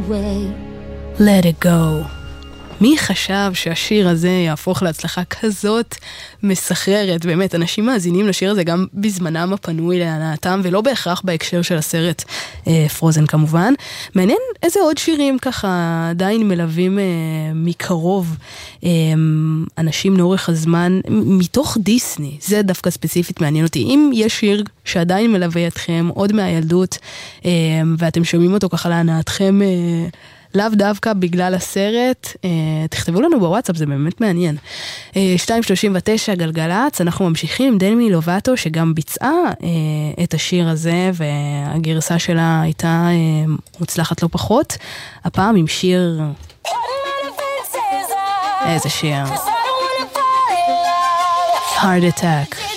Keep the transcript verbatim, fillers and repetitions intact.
away. Let it go. מי חשב שהשיר הזה יהפוך להצלחה כזאת מסחררת? באמת, אנשים מאזינים לשיר הזה גם בזמנם הפנוי להנאתם, ולא בהכרח בהקשר של הסרט אה, פרוזן כמובן. מעניין איזה עוד שירים ככה עדיין מלווים אה, מקרוב אה, אנשים לאורך הזמן, מתוך דיסני. זה דווקא ספציפית מעניין אותי. אם יש שיר שעדיין מלווה אתכם עוד מהילדות, אה, ואתם שומעים אותו ככה להנאתכם, אה, לאו דווקא בגלל הסרט, תכתבו לנו בוואטסאפ, זה באמת מעניין. שתיים שלושים ותשע גלגלץ, אנחנו ממשיכים עם דמי לובטו, שגם ביצעה את השיר הזה, והגרסה שלה הייתה מוצלחת לא פחות, הפעם עם שיר... איזה שיר? Heart Attack.